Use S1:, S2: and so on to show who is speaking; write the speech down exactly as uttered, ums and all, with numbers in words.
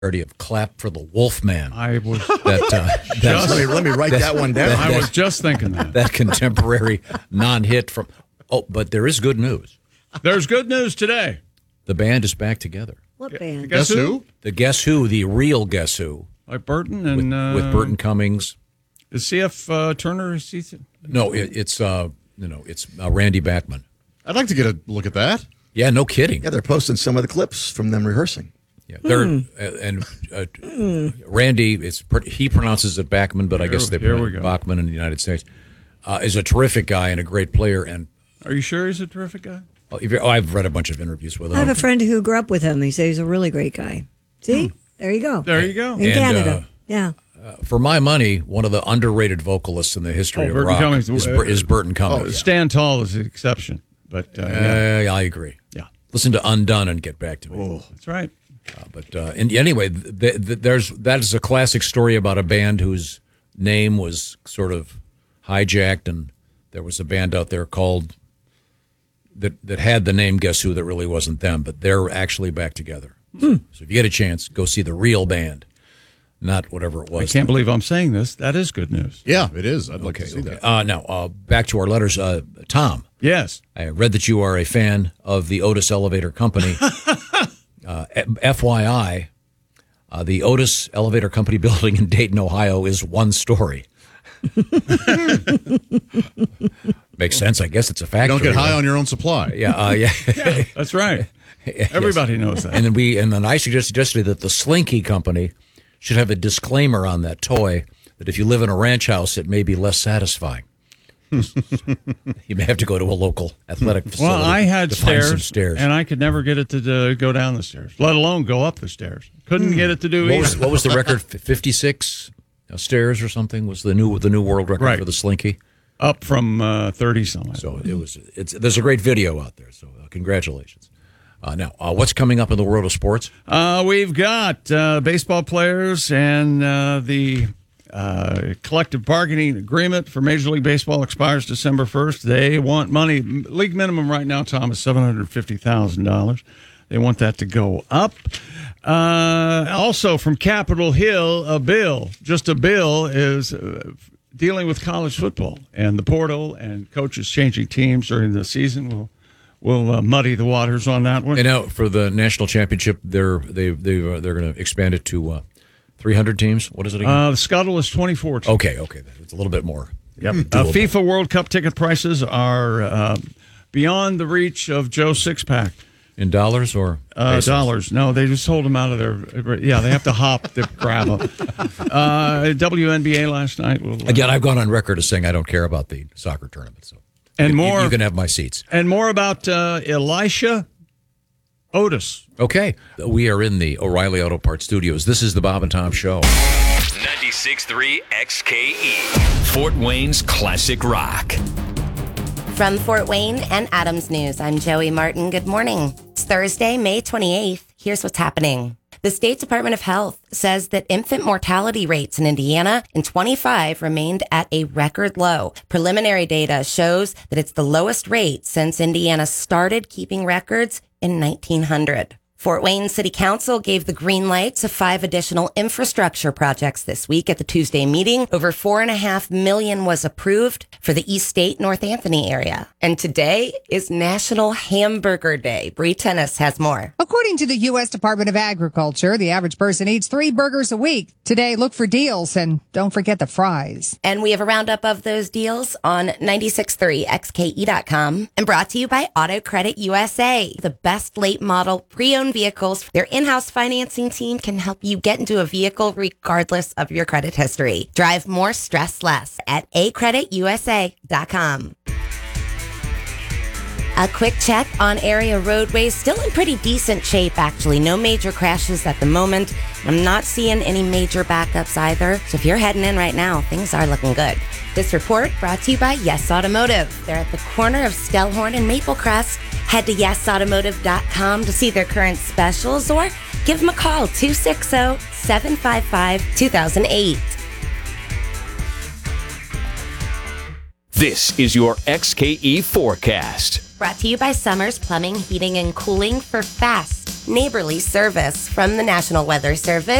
S1: of Clap for the Wolfman.
S2: I was
S1: that, uh,
S3: just, let, me, let me write that, that one down.
S2: That, I was just thinking that.
S1: That contemporary non-hit from... Oh, but there is good news.
S2: There's good news today.
S1: The band is back together.
S4: What band?
S2: Guess, Guess who? who?
S1: The Guess Who, the real Guess Who.
S2: Like Burton and...
S1: With,
S2: uh,
S1: with Burton Cummings.
S2: Is C F Uh, Turner... Is he,
S1: no, it, it's, uh, you know, it's uh, Randy Bachman.
S3: I'd like to get a look at that.
S1: Yeah, no kidding.
S5: Yeah, they're posting some of the clips from them rehearsing.
S1: Yeah, they're mm. uh, and uh, mm. Randy. It's he pronounces it Bachman, but I
S2: here,
S1: guess they pronounce it Bachman in the United States. Uh, is a terrific guy and a great player. And
S2: are you sure he's a terrific guy?
S1: Oh, oh, I've read a bunch of interviews with him.
S4: I have a friend who grew up with him. He says he's a really great guy. See, hmm. there you go.
S2: There you go.
S4: In
S1: and,
S4: Canada,
S1: uh,
S4: yeah.
S1: Uh, for my money, one of the underrated vocalists in the history
S2: oh,
S1: of
S2: Burton
S1: rock
S2: Cummings,
S1: is,
S2: uh,
S1: is Burton Cummings.
S2: Oh, yeah. Stand Tall is the exception, but uh,
S1: uh,
S2: yeah.
S1: I agree.
S2: Yeah,
S1: listen to Undone and get back to me.
S2: Oh, that's right.
S1: Uh, but uh, and anyway, th- th- there's that is a classic story about a band whose name was sort of hijacked, and there was a band out there called that that had the name Guess Who that really wasn't them, but they're actually back together. Hmm. So if you get a chance, go see the real band, not whatever it was.
S2: I can't believe I'm saying this. That is good news.
S3: Yeah, it is. I'd like
S1: okay,
S3: to see
S1: okay.
S3: that.
S1: Uh, now, uh, back to our letters. Uh, Tom.
S2: Yes.
S1: I read that you are a fan of the Otis Elevator Company. uh, F Y I, uh, the Otis Elevator Company building in Dayton, Ohio is one story. Makes sense. I guess it's a factory.
S3: You don't get high right? on your own supply.
S1: Yeah, uh, yeah.
S2: yeah, that's right. Everybody yes. knows that.
S1: And then we, and then I suggested yesterday that the Slinky Company should have a disclaimer on that toy that if you live in a ranch house, it may be less satisfying. You may have to go to a local athletic facility.
S2: Well, I had
S1: to
S2: stairs,
S1: find some stairs,
S2: and I could never get it to uh, go down the stairs, let alone go up the stairs. Couldn't hmm. get it to do
S1: what
S2: either.
S1: Was, what was the record? fifty-six stairs or something was the new the new world record
S2: right.
S1: for the Slinky.
S2: Up from uh, thirty something.
S1: So it was. It's there's a great video out there. So uh, congratulations. Uh, now, uh, what's coming up in the world of sports?
S2: Uh, we've got uh, baseball players and uh, the uh, collective bargaining agreement for Major League Baseball expires December first. They want money. League minimum right now, Tom, is seven hundred fifty thousand dollars. They want that to go up. Uh, also, from Capitol Hill, a bill, just a bill, is uh, dealing with college football and the portal and coaches changing teams during the season. Will We'll uh, muddy the waters on that one.
S1: And now for the national championship, they're they they uh, they're going to expand it to uh, three hundred teams. What is it again?
S2: Uh, the Scuttle is twenty-four teams.
S1: Okay, okay, it's a little bit more.
S2: Yep. Uh, FIFA World Cup ticket prices are uh, beyond the reach of Joe Sixpack.
S1: In dollars or
S2: uh, dollars? No, they just hold them out of their. Yeah, they have to hop to grab them. Uh, W N B A last night. Will, uh,
S1: Again, I've gone on record as saying I don't care about the soccer tournament. So.
S2: And
S1: you,
S2: more,
S1: you can have my seats.
S2: And more about uh, Elisha Otis.
S1: Okay, we are in the O'Reilly Auto Parts Studios. This is the Bob and Tom Show.
S6: ninety-six point three X K E, Fort Wayne's classic rock.
S7: From Fort Wayne and Adams News, I'm Joey Martin. Good morning. It's Thursday, May twenty-eighth. Here's what's happening. The State Department of Health says that infant mortality rates in Indiana in twenty-five remained at a record low. Preliminary data shows that it's the lowest rate since Indiana started keeping records in nineteen hundred. Fort Wayne City Council gave the green light to five additional infrastructure projects this week at the Tuesday meeting. Over four and a half million was approved for the East State, North Anthony area. And today is National Hamburger Day. Bree Tennis has more.
S8: According to the U S Department of Agriculture, the average person eats three burgers a week. Today, look for deals and don't forget the fries.
S7: And we have a roundup of those deals on ninety-six point three X K E dot com and brought to you by Auto Credit U S A, the best late model pre-owned vehicles. Their in-house financing team can help you get into a vehicle regardless of your credit history. Drive more, stress less at a credit U S A dot com. A quick check on area roadways. Still in pretty decent shape, actually. No major crashes at the moment. I'm not seeing any major backups either. So if you're heading in right now, things are looking good. This report brought to you by Yes Automotive. They're at the corner of Stellhorn and Maplecrest. Head to yes automotive dot com to see their current specials or give them a call, two six zero, seven five five, two thousand eight.
S6: This is your X K E forecast.
S7: Brought to you by Summers Plumbing, Heating, and Cooling for fast, Neighborly service from the National Weather Service.